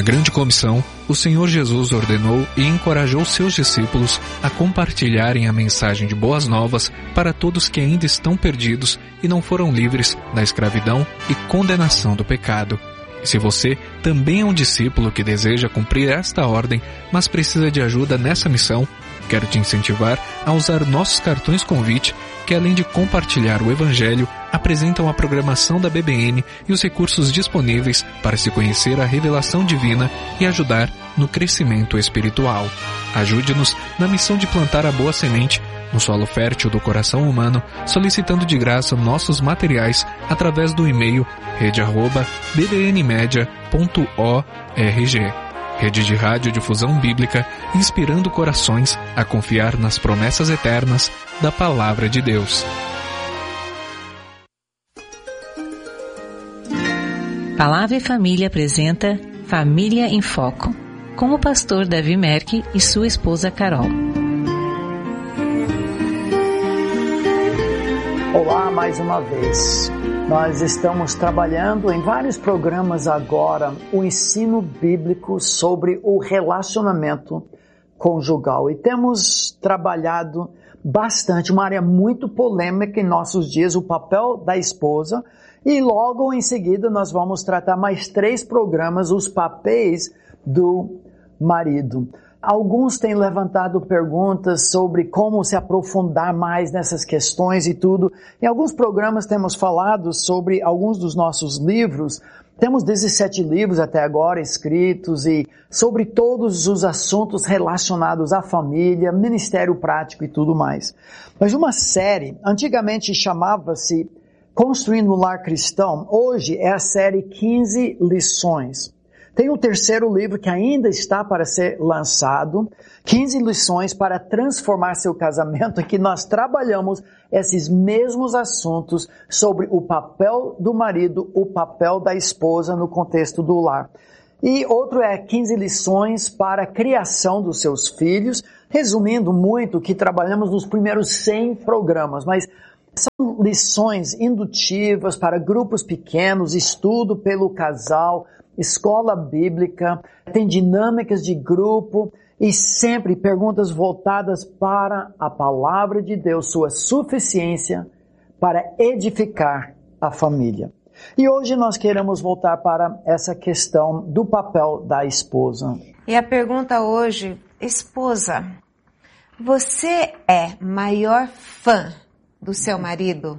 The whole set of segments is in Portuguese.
Na grande comissão, o Senhor Jesus ordenou e encorajou seus discípulos a compartilharem a mensagem de boas novas para todos que ainda estão perdidos e não foram livres da escravidão e condenação do pecado. E se você também é um discípulo que deseja cumprir esta ordem, mas precisa de ajuda nessa missão, quero te incentivar a usar nossos cartões convite, que além de compartilhar o Evangelho, apresentam a programação da BBN e os recursos disponíveis para se conhecer a revelação divina e ajudar no crescimento espiritual. Ajude-nos na missão de plantar a boa semente no solo fértil do coração humano, solicitando de graça nossos materiais através do e-mail rede@bbnmedia.org. Rede de Radiodifusão Bíblica, inspirando corações a confiar nas promessas eternas da Palavra de Deus. Palavra e Família apresenta Família em Foco, com o pastor Davi Merck e sua esposa Carol. Olá, mais uma vez. Nós estamos trabalhando em vários programas agora o ensino bíblico sobre o relacionamento conjugal. E temos trabalhado bastante, uma área muito polêmica em nossos dias, o papel da esposa. E logo em seguida nós vamos tratar mais 3 programas, os papéis do marido. Alguns têm levantado perguntas sobre como se aprofundar mais nessas questões e tudo. Em alguns programas temos falado sobre alguns dos nossos livros. Temos 17 livros até agora escritos e sobre todos os assuntos relacionados à família, ministério prático e tudo mais. Mas uma série, antigamente chamava-se Construindo um Lar Cristão, hoje é a série 15 lições. Tem o 3º livro que ainda está para ser lançado, 15 lições para transformar seu casamento, em que nós trabalhamos esses mesmos assuntos sobre o papel do marido, o papel da esposa no contexto do lar. E outro é 15 lições para a criação dos seus filhos, resumindo muito o que trabalhamos nos primeiros 100 programas, mas são lições indutivas para grupos pequenos, estudo pelo casal, escola bíblica, tem dinâmicas de grupo e sempre perguntas voltadas para a palavra de Deus, sua suficiência para edificar a família. E hoje nós queremos voltar para essa questão do papel da esposa. E a pergunta hoje, esposa, você é maior fã do seu marido?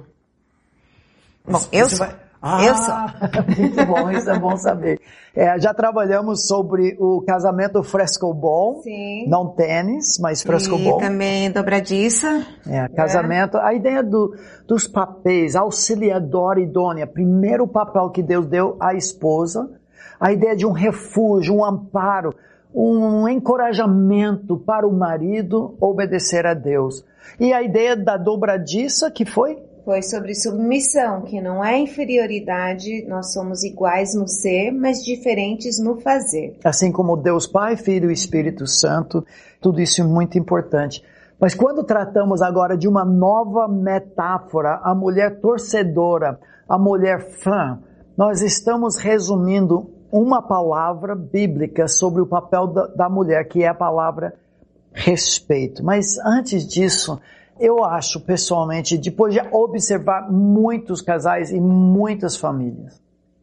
Bom, eu sou. Eu sou. Muito bom, isso é bom saber. Já trabalhamos sobre o casamento frescobol, sim. Não tênis, mas frescobol. E também dobradiça. Casamento. A ideia dos papéis, auxiliadora idônea, primeiro papel que Deus deu à esposa, a ideia de um refúgio, um amparo, um encorajamento para o marido obedecer a Deus. E a ideia da dobradiça, que foi? Foi sobre submissão, que não é inferioridade, nós somos iguais no ser, mas diferentes no fazer. Assim como Deus Pai, Filho e Espírito Santo, tudo isso é muito importante. Mas quando tratamos agora de uma nova metáfora, a mulher torcedora, a mulher fã, nós estamos resumindo uma palavra bíblica sobre o papel da mulher, que é a palavra respeito. Mas antes disso, eu acho, pessoalmente, depois de observar muitos casais e muitas famílias,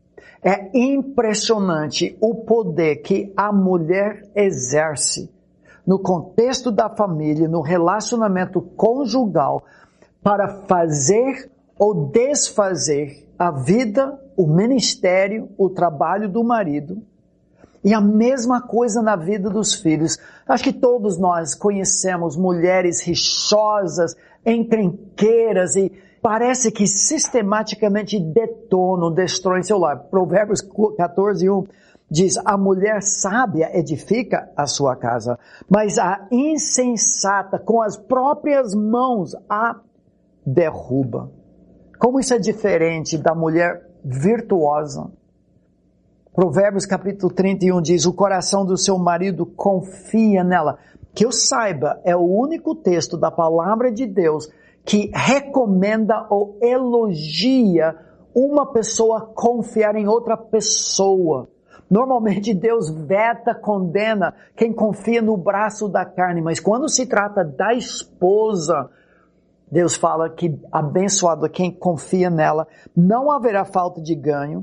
é impressionante o poder que a mulher exerce no contexto da família, no relacionamento conjugal, para fazer ou desfazer a vida, o ministério, o trabalho do marido. E a mesma coisa na vida dos filhos. Acho que todos nós conhecemos mulheres rixosas, encrenqueiras e parece que sistematicamente detonam, destroem seu lar. Provérbios 14:1 diz, a mulher sábia edifica a sua casa, mas a insensata com as próprias mãos a derruba. Como isso é diferente da mulher virtuosa? Provérbios capítulo 31 diz, o coração do seu marido confia nela. Que eu saiba, é o único texto da palavra de Deus que recomenda ou elogia uma pessoa confiar em outra pessoa. Normalmente Deus veta, condena quem confia no braço da carne, mas quando se trata da esposa, Deus fala que abençoado é quem confia nela, não haverá falta de ganho.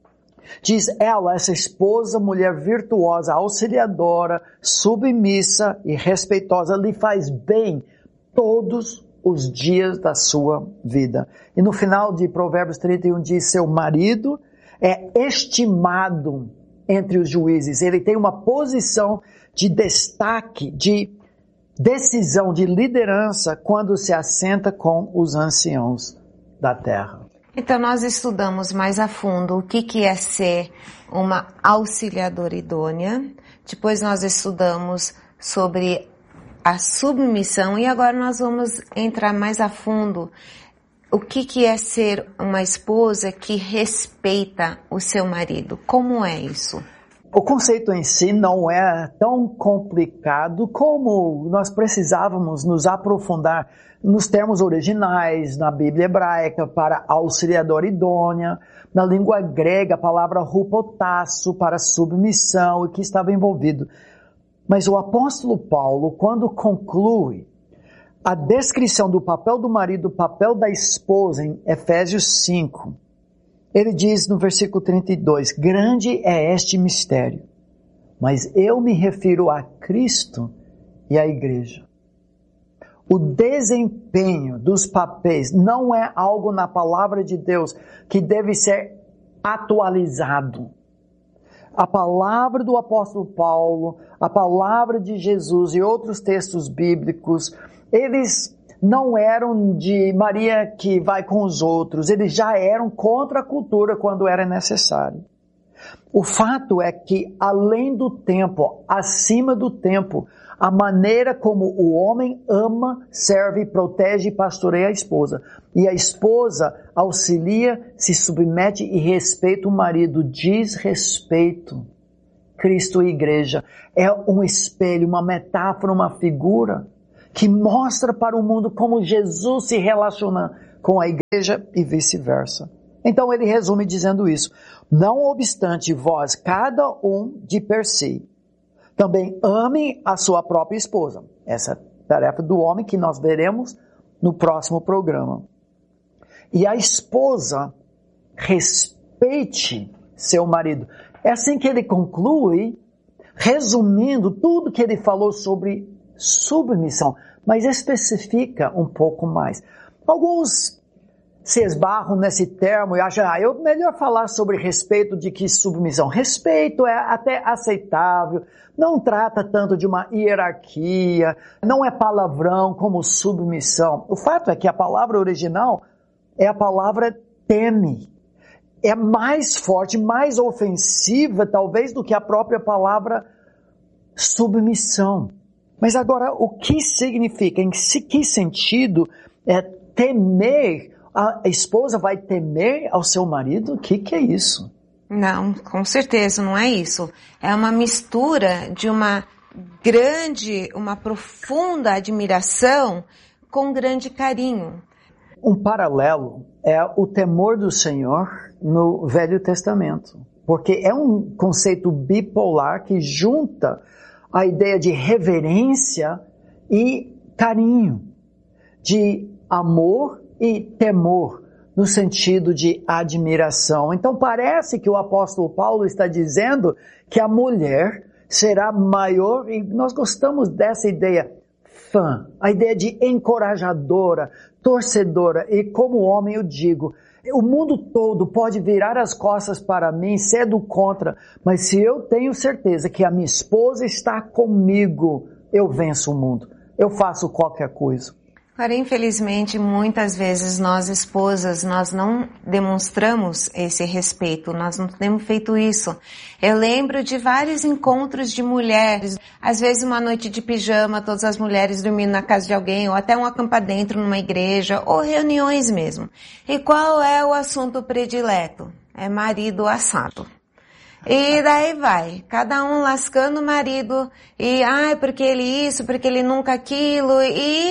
Diz ela, essa esposa, mulher virtuosa, auxiliadora, submissa e respeitosa, lhe faz bem todos os dias da sua vida. E no final de Provérbios 31 diz, seu marido é estimado entre os juízes. Ele tem uma posição de destaque, de decisão, de liderança quando se assenta com os anciãos da terra. Então nós estudamos mais a fundo o que é ser uma auxiliadora idônea. Depois nós estudamos sobre a submissão e agora nós vamos entrar mais a fundo o que é ser uma esposa que respeita o seu marido. Como é isso? O conceito em si não é tão complicado como nós precisávamos nos aprofundar nos termos originais, na Bíblia hebraica, para auxiliadora idônea, na língua grega, a palavra hupotasso, para submissão, e que estava envolvido. Mas o apóstolo Paulo, quando conclui a descrição do papel do marido, do papel da esposa, em Efésios 5, ele diz no versículo 32, grande é este mistério, mas eu me refiro a Cristo e à igreja. O desempenho dos papéis não é algo na palavra de Deus que deve ser atualizado. A palavra do apóstolo Paulo, a palavra de Jesus e outros textos bíblicos, eles não eram de Maria que vai com os outros, eles já eram contra a cultura quando era necessário. O fato é que, além do tempo, acima do tempo, a maneira como o homem ama, serve, protege e pastoreia a esposa. E a esposa auxilia, se submete e respeita o marido. Diz respeito. Cristo e igreja é um espelho, uma metáfora, uma figura que mostra para o mundo como Jesus se relaciona com a igreja e vice-versa. Então ele resume dizendo isso. Não obstante vós, cada um de per si, também ame a sua própria esposa. Essa é a tarefa do homem que nós veremos no próximo programa. E a esposa respeite seu marido. É assim que ele conclui, resumindo tudo que ele falou sobre submissão, mas especifica um pouco mais. Alguns se esbarram nesse termo e acham, eu melhor falar sobre respeito de que submissão. Respeito é até aceitável, não trata tanto de uma hierarquia, não é palavrão como submissão. O fato é que a palavra original é a palavra teme. É mais forte, mais ofensiva talvez do que a própria palavra submissão. Mas agora, o que significa? Em que sentido é temer? A esposa vai temer ao seu marido? O que é isso? Não, com certeza não é isso. É uma mistura de uma profunda admiração com grande carinho. Um paralelo é o temor do Senhor no Velho Testamento. Porque é um conceito bipolar que junta a ideia de reverência e carinho, de amor e temor, no sentido de admiração. Então parece que o apóstolo Paulo está dizendo que a mulher será maior, e nós gostamos dessa ideia, fã, a ideia de encorajadora, torcedora, e como homem eu digo, o mundo todo pode virar as costas para mim, ser do contra, mas se eu tenho certeza que a minha esposa está comigo, eu venço o mundo, eu faço qualquer coisa. Agora, infelizmente, muitas vezes nós esposas, nós não demonstramos esse respeito, nós não temos feito isso. Eu lembro de vários encontros de mulheres, às vezes uma noite de pijama, todas as mulheres dormindo na casa de alguém, ou até um acampar dentro numa igreja, ou reuniões mesmo. E qual é o assunto predileto? É marido assado. E daí vai, cada um lascando o marido, e porque ele isso, porque ele nunca aquilo, e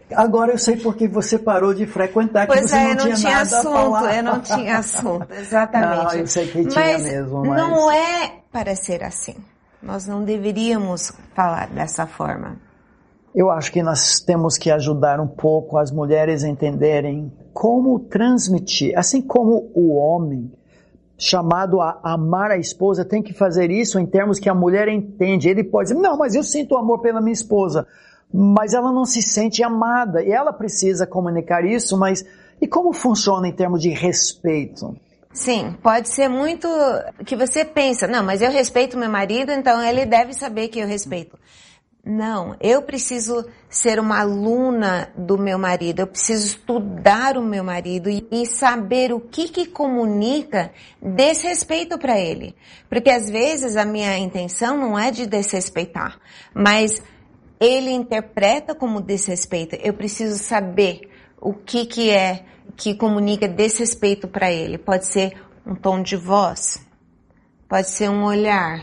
Agora eu sei porque você parou de frequentar, que pois você eu não tinha nada assunto, a falar. eu não tinha assunto, exatamente. Não, eu sei que tinha mesmo, mas não é para ser assim. Nós não deveríamos falar dessa forma. Eu acho que nós temos que ajudar um pouco as mulheres a entenderem como transmitir, assim como o homem chamado a amar a esposa tem que fazer isso em termos que a mulher entende. Ele pode dizer, não, mas eu sinto amor pela minha esposa, mas ela não se sente amada e ela precisa comunicar isso, mas e como funciona em termos de respeito? Sim, pode ser muito que você pensa, não, mas eu respeito meu marido, então ele deve saber que eu respeito. Não, eu preciso ser uma aluna do meu marido, eu preciso estudar o meu marido e saber o que comunica desrespeito para ele. Porque às vezes a minha intenção não é de desrespeitar, mas ele interpreta como desrespeito. Eu preciso saber o que é que comunica desrespeito para ele. Pode ser um tom de voz, pode ser um olhar,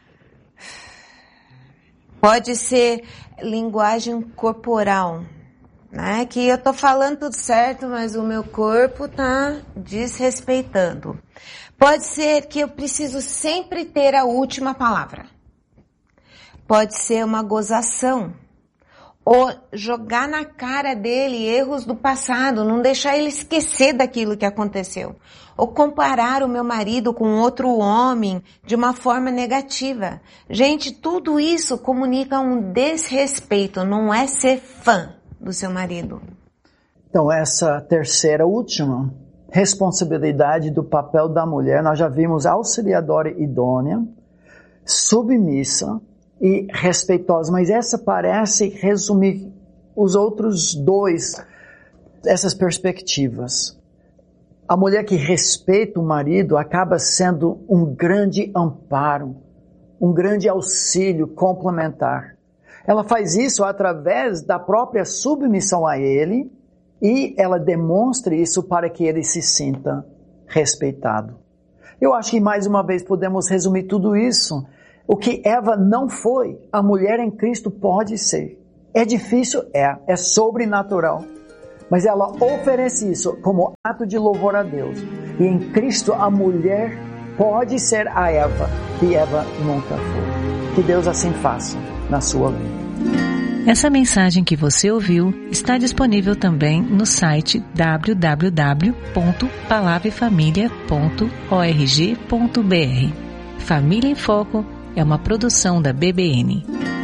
pode ser linguagem corporal, né? Que eu tô falando tudo certo, mas o meu corpo tá desrespeitando. Pode ser que eu preciso sempre ter a última palavra. Pode ser uma gozação. Ou jogar na cara dele erros do passado, não deixar ele esquecer daquilo que aconteceu. Ou comparar o meu marido com outro homem de uma forma negativa. Gente, tudo isso comunica um desrespeito, não é ser fã do seu marido. Então, essa terceira, última, responsabilidade do papel da mulher, nós já vimos auxiliadora idônea, submissa, e respeitosa, mas essa parece resumir os outros dois, essas perspectivas. A mulher que respeita o marido acaba sendo um grande amparo, um grande auxílio complementar. Ela faz isso através da própria submissão a ele e ela demonstra isso para que ele se sinta respeitado. Eu acho que mais uma vez podemos resumir tudo isso. O que Eva não foi, a mulher em Cristo pode ser. É difícil? É sobrenatural. Mas ela oferece isso como ato de louvor a Deus. E em Cristo a mulher pode ser a Eva, que Eva nunca foi. Que Deus assim faça na sua vida. Essa mensagem que você ouviu está disponível também no site www.palavrafamilia.org.br. Família em Foco é uma produção da BBN.